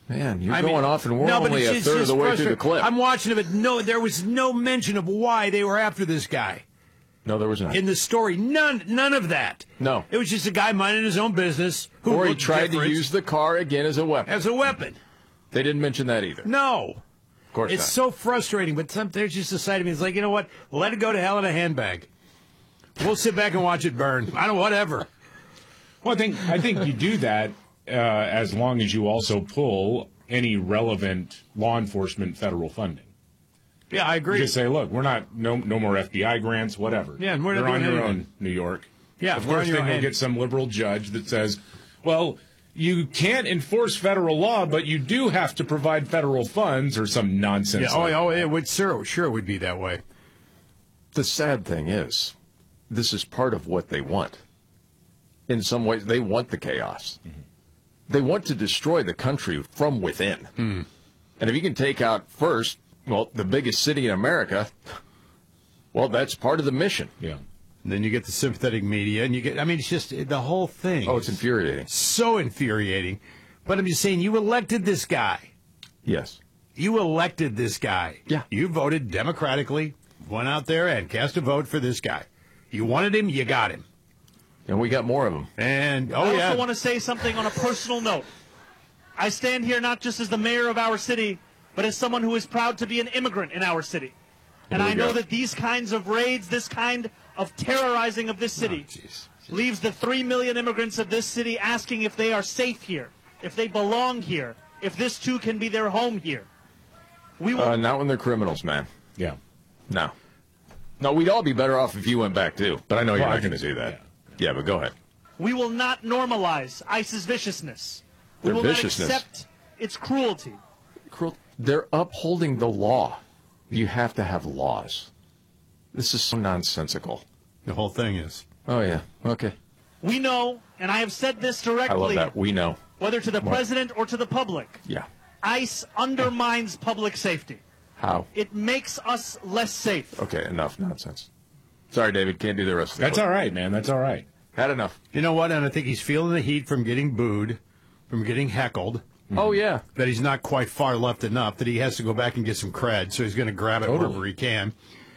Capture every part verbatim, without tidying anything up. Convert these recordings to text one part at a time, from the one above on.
Man, you're I going mean, off, and we're no, but only it's, a it's third of just the way through the frustrating. clip. I'm watching it, but no, there was no mention of why they were after this guy. No, there was not. In the story, none none of that. No. It was just a guy minding his own business who or he looked tried to different use the car again as a weapon. as a weapon. They didn't mention that either. No. Of course It's not. so frustrating, but some, there's just a side of me that's like, you know what? Let it go to hell in a handbag. We'll sit back and watch it burn. I don't whatever. Well, I think I think you do that uh, as long as you also pull any relevant law enforcement federal funding. Yeah, I agree. You just say, look, we're not no no more F B I grants, whatever. Yeah, and we're not You're on doing your anything. own, New York. Yeah, of we're course, on your then own. you'll get some liberal judge that says, well, you can't enforce federal law, but you do have to provide federal funds or some nonsense. Yeah, oh, like oh, that. it would sure, sure it would be that way. The sad thing is, this is part of what they want. In some ways, they want the chaos. Mm-hmm. They want to destroy the country from within. Mm. And if you can take out first, well, the biggest city in America, well, that's part of the mission. Yeah. And then you get the sympathetic media, and you get, I mean, it's just the whole thing. Oh, it's infuriating. So infuriating. But I'm just saying, you elected this guy. Yes. You elected this guy. Yeah. You voted democratically, went out there and cast a vote for this guy. You wanted him, you got him. And we got more of them. And, oh, I yeah. also want to say something on a personal note. I stand here not just as the mayor of our city, but as someone who is proud to be an immigrant in our city. And Here we I know go. that these kinds of raids, this kind of terrorizing of this city, Oh, leaves the three million immigrants of this city asking if they are safe here, if they belong here, if this too can be their home here. We will Uh, not when they're criminals, man. Yeah. No. No, we'd all be better off if you went back, too. But I know you're Well, I not going to can- do that. yeah. Yeah, but go ahead. We will not normalize ICE's viciousness. We Their will viciousness. not accept its cruelty. Cruel. They're upholding the law. You have to have laws. This is so nonsensical. The whole thing is. Oh, yeah. Okay. We know, and I have said this I love directly, that. We know. whether to the president or to the public, Yeah. ICE undermines public safety. How? It makes us less safe. Okay, enough nonsense. Sorry, David. Can't do the rest of the That's clip. all right, man. That's all right. Had enough. You know what? And I think he's feeling the heat from getting booed, from getting heckled. Oh, yeah. That he's not quite far left enough, that he has to go back and get some cred, so he's going to grab it Totally. wherever he can.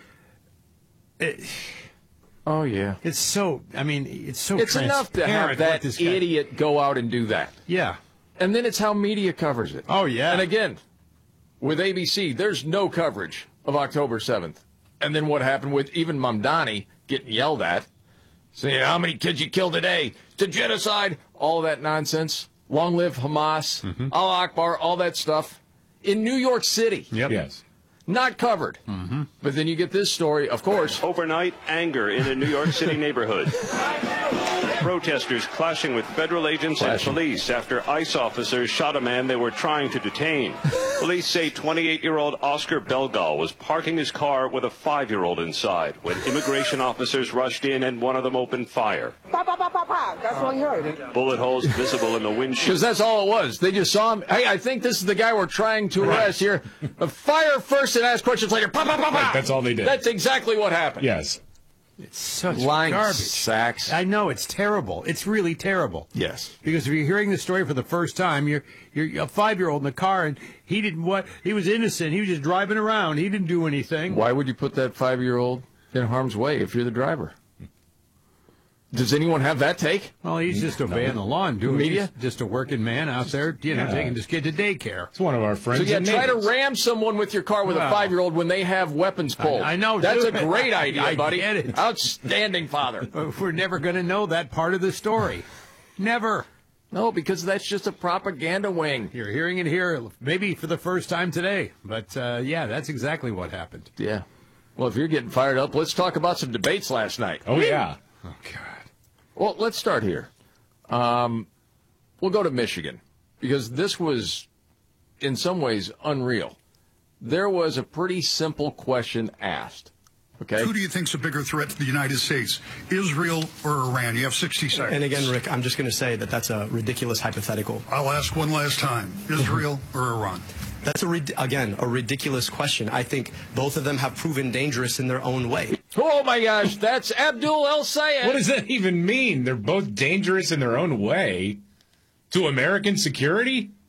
It, Oh, yeah. it's so, I mean, it's so It's enough to transparent have what that this guy- idiot go out and do that. Yeah. And then it's how media covers it. Oh, yeah. And again, with A B C, there's no coverage of October seventh. And then what happened with even Mamdani getting yelled at, saying, how many kids you killed today? It's a genocide. All that nonsense. Long live Hamas. Mm-hmm. Allah Akbar, all that stuff. In New York City. Yep. Yes. Not covered. Mm-hmm. But then you get this story, of course. Overnight, anger in a New York City neighborhood. Protesters clashing with federal agents Clashing. and police after ICE officers shot a man they were trying to detain. Police say twenty-eight-year-old Oscar Belgal was parking his car with a five-year-old inside when immigration officers rushed in and one of them opened fire. Pop, pop, pop, pop, pop. That's what you heard. Bullet holes visible in the windshield. Because that's all it was. They just saw him. Hey, I think this is the guy we're trying to arrest here. Uh, Fire first and ask questions later. Pop, pop, pop, pop. Right, that's all they did. That's exactly what happened. Yes. It's such Lying garbage. sacks. I know, it's terrible. It's really terrible. Yes. Because if you're hearing the story for the first time, you're you're a five-year-old in the car, and he didn't what he was innocent. He was just driving around. He didn't do anything. Why would you put that five-year-old in harm's way if you're the driver? Does anyone have that take? Well, he's just obeying the law and doing Media? Just, just a working man out there, you know, Yeah. taking this kid to daycare. It's one of our friends. So yeah, and try to neighbors. ram someone with your car with Well. a five-year-old when they have weapons pulled. I know, That's dude. a great idea, I buddy. get it. Outstanding, father. But we're never going to know that part of the story. Never. No, because that's just a propaganda wing. You're hearing it here, maybe for the first time today. But, uh, yeah, that's exactly what happened. Yeah. Well, if you're getting fired up, let's talk about some debates last night. Oh, yeah. Oh, God. Well, let's start here. Um, we'll go to Michigan, because this was, in some ways, unreal. There was a pretty simple question asked. Okay? Who do you think's a bigger threat to the United States, Israel or Iran? You have sixty seconds. And again, Rick, I'm just going to say that that's a ridiculous hypothetical. I'll ask one last time. Israel or Iran? That's, a rid- again, a ridiculous question. I think both of them have proven dangerous in their own way. Oh, my gosh. That's Abdul El Sayed. What does that even mean? They're both dangerous in their own way to American security?